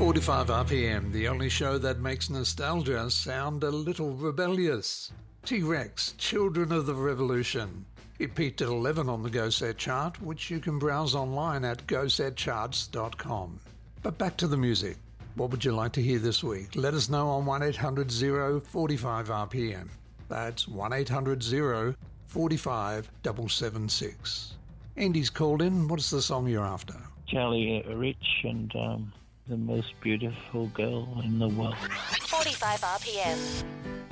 45 RPM, the only show that makes nostalgia sound a little rebellious. T-Rex, Children of the Revolution. It peaked at 11 on the Go Set chart, which you can browse online at gosetcharts.com. But back to the music. What would you like to hear this week? Let us know on 1-800-045 RPM. That's 1-800-045-776. Andy's called in. What's the song you're after? Charlie Rich and the most beautiful girl in the world. 45 RPM.